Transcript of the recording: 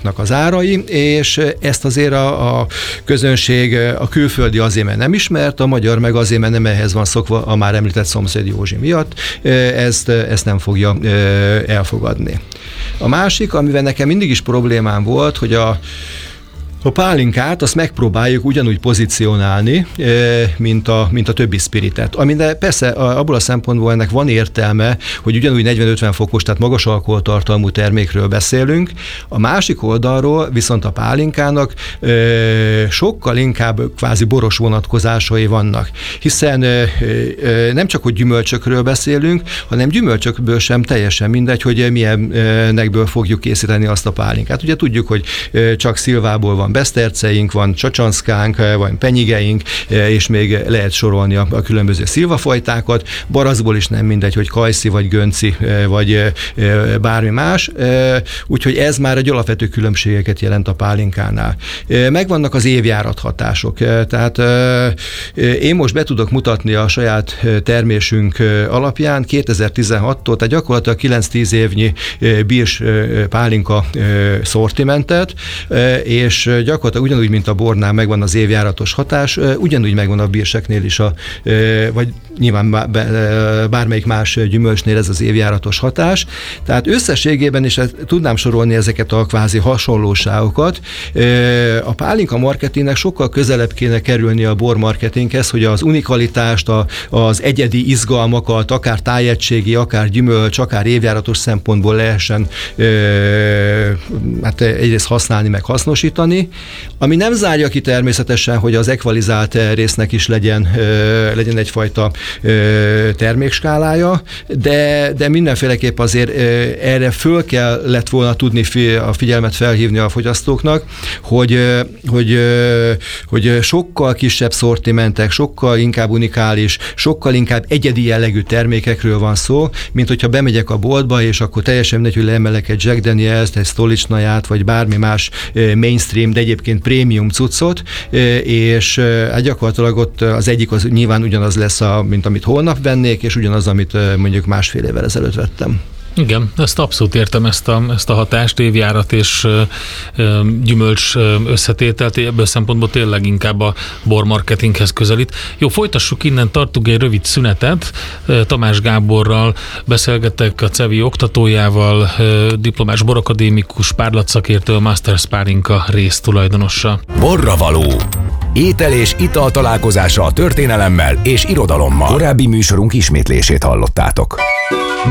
boroknak az árai, és ezt azért a közönség, a külföldi azért, mert nem ismert, a magyar meg azért, mert nem ehhez van szokva a már említett szomszéd Józsi miatt, ezt nem fogja elfogadni. A másik, amivel nekem mindig is problémám volt, hogy a pálinkát azt megpróbáljuk ugyanúgy pozícionálni, mint a többi spiritet. Amire persze abból a szempontból ennek van értelme, hogy ugyanúgy 40-50 fokos, tehát magas alkoholtartalmú termékről beszélünk. A másik oldalról viszont a pálinkának sokkal inkább kvázi boros vonatkozásai vannak. Hiszen nem csak, hogy gyümölcsökről beszélünk, hanem gyümölcsökből sem teljesen mindegy, hogy milyenekből fogjuk készíteni azt a pálinkát. Ugye tudjuk, hogy csak szilvából van beszterceink, van csacsanszkánk, van penyigeink, és még lehet sorolni a különböző szilvafajtákat. Barazból is nem mindegy, hogy kajszi, vagy gönci, vagy bármi más. Úgyhogy ez már egy alapvető különbségeket jelent a pálinkánál. Megvannak az évjárat hatások. Tehát én most be tudok mutatni a saját termésünk alapján 2016-tól, tehát gyakorlatilag 9-10 évnyi birs pálinka szortimentet, és gyakorlatilag ugyanúgy, mint a bornál megvan az évjáratos hatás, ugyanúgy megvan a birseknél is, vagy nyilván bármelyik más gyümölcsnél ez az évjáratos hatás. Tehát összességében is tudnám sorolni ezeket a kvázi hasonlóságokat. A pálinka marketingnek sokkal közelebb kéne kerülni a bor marketinghez, hogy az unikalitást, az egyedi izgalmakat, akár tájegységi, akár gyümölcs, akár évjáratos szempontból lehessen hát egyrészt használni, meg hasznosítani, ami nem zárja ki természetesen, hogy az ekvalizált résznek is legyen egyfajta termékskálája, de mindenféleképp azért erre föl kellett volna tudni a figyelmet felhívni a fogyasztóknak, hogy sokkal kisebb szortimentek, sokkal inkább unikális, sokkal inkább egyedi jellegű termékekről van szó, mint hogyha bemegyek a boltba, és akkor teljesen mindegy, hogy leemelek egy Jack Daniels-t, egy Stolichnayát, vagy bármi más mainstream, de egyébként prémium cuccot, és hát gyakorlatilag ott az egyik az nyilván ugyanaz lesz, mint amit holnap vennék, és ugyanaz, amit mondjuk másfél évvel ezelőtt vettem. Igen, ezt abszolút értem, ezt a hatást, évjárat és gyümölcs összetételt, ebből szempontból tényleg inkább a bormarketinghez közelít. Jó, folytassuk innen, tartunk egy rövid szünetet. Tamás Gáborral beszélgetek, a CEVI oktatójával, diplomás borakadémikus, párlatszakértő, Masters Pálinka résztulajdonosa. Borravaló. Étel és ital találkozása a történelemmel és irodalommal. Korábbi műsorunk ismétlését hallottátok.